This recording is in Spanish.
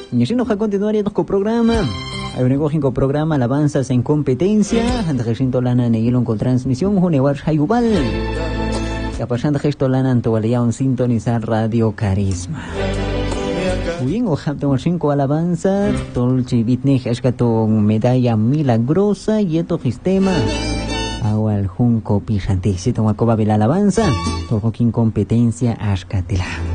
Y así nos va a continuar con programa. Hay un negocio con programa Alabanzas en Competencia. Antes de que lana neguilon con transmisión, Junewar Hayubal. Que pasando gesto lana antoaleaon sintonizar Radio Carisma. Bien, o haptong 5 alabanzas, tolchi bitnej ashkatong medalla milagrosa y esto sistema. Awal junco pijante, si toma coba la alabanza, todo con competencia ashkatela.